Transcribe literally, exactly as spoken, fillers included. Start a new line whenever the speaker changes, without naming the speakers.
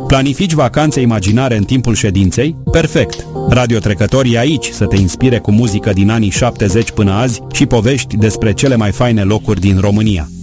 Planifici vacanțe imaginare în timpul ședinței? Perfect! Radio Trecători e aici să te inspire cu muzică din anii șaptezeci până azi și povești despre cele mai faine locuri din România.